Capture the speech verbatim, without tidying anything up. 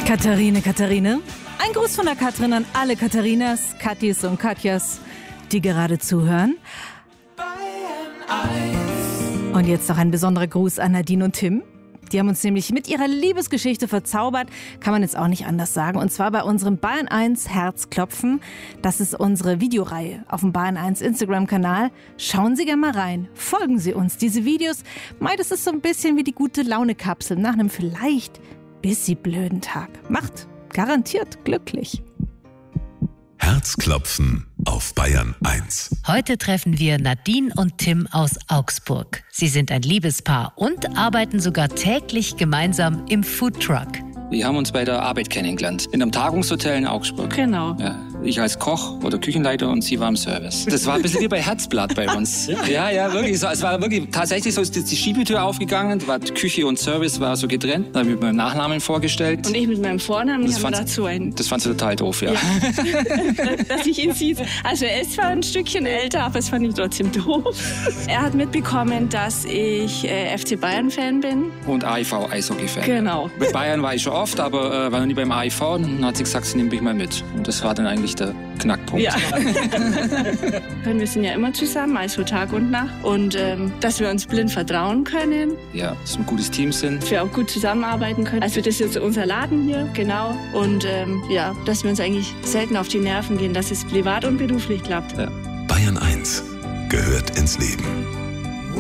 Katharine, Katharine. Ein Gruß von der Katrin an alle Katharinas, Kathis und Katjas, die gerade zuhören. Und jetzt noch ein besonderer Gruß an Nadine und Tim. Die haben uns nämlich mit ihrer Liebesgeschichte verzaubert, kann man jetzt auch nicht anders sagen. Und zwar bei unserem Bayern eins Herzklopfen. Das ist unsere Videoreihe auf dem Bayern eins Instagram-Kanal. Schauen Sie gerne mal rein. Folgen Sie uns. Diese Videos, mei, das ist so ein bisschen wie die Gute-Laune-Kapsel nach einem vielleicht busy blöden Tag. Macht garantiert glücklich. Herzklopfen auf Bayern eins. Heute treffen wir Nadine und Tim aus Augsburg. Sie sind ein Liebespaar und arbeiten sogar täglich gemeinsam im Foodtruck. Wir haben uns bei der Arbeit kennengelernt. In einem Tagungshotel in Augsburg. Genau. Ja, ich als Koch oder Küchenleiter und sie war im Service. Das war ein bisschen wie bei Herzblatt bei uns. Ja, ja, wirklich. Es war wirklich tatsächlich so, ist die Schiebetür aufgegangen, war Küche und Service war so getrennt. Da habe ich mit meinem Nachnamen vorgestellt. Und ich mit meinem Vornamen, das haben fand, dazu einen. Das fand sie total doof, ja. ja. Dass ich ihn sieht. Also er ist zwar ein Stückchen älter, aber es fand ich trotzdem doof. Er hat mitbekommen, dass ich äh, F C Bayern-Fan bin. Und A I V-Eishockey-Fan. Genau. Bei Bayern war ich schon oft, aber äh, war noch nie beim A I V. Dann hat sie gesagt, sie nimmt mich mal mit. Und das war dann eigentlich der Knackpunkt. Ja. Wir sind ja immer zusammen, also Tag und Nacht. Und ähm, dass wir uns blind vertrauen können. Ja, dass wir ein gutes Team sind. Dass wir auch gut zusammenarbeiten können. Also das ist jetzt unser Laden hier, genau. Und ähm, ja, dass wir uns eigentlich selten auf die Nerven gehen, dass es privat und beruflich klappt. Ja. Bayern eins gehört ins Leben.